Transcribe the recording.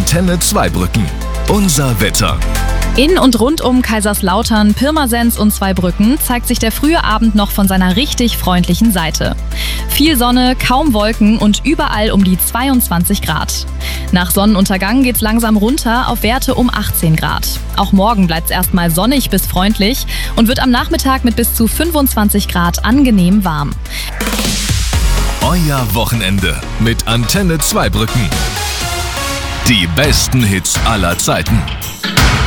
Antenne Zweibrücken. Unser Wetter. In und rund um Kaiserslautern, Pirmasens und Zweibrücken zeigt sich der frühe Abend noch von seiner richtig freundlichen Seite. Viel Sonne, kaum Wolken und überall um die 22 Grad. Nach Sonnenuntergang geht's langsam runter auf Werte um 18 Grad. Auch morgen bleibt's erstmal sonnig bis freundlich und wird am Nachmittag mit bis zu 25 Grad angenehm warm. Euer Wochenende mit Antenne Zweibrücken. Die besten Hits aller Zeiten.